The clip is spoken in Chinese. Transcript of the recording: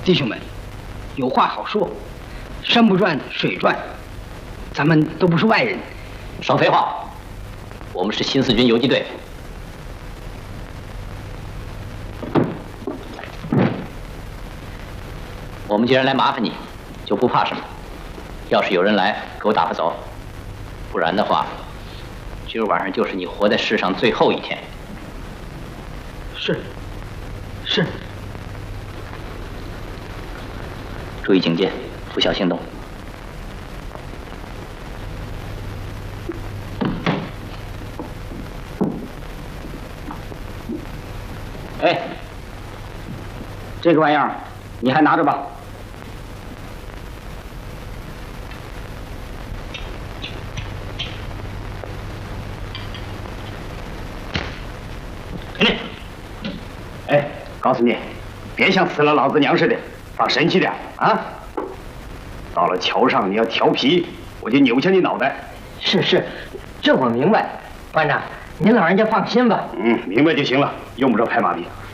弟兄们，有话好说，山不转水转，咱们都不是外人。 少废话，我们是新四军游击队。我们既然来麻烦你，就不怕什么。要是有人来，给我打发走；不然的话，今儿晚上就是你活在世上最后一天。 是。 注意警戒，拂晓行动。 哎，这个玩意儿你还拿着吧。 停！ 哎，告诉你，别像死了老子娘似的，放神气点啊！到了桥上你要调皮，我就扭下你脑袋。 是，这我明白，班长，您老人家放心吧。 明白就行了，用不着拍马屁。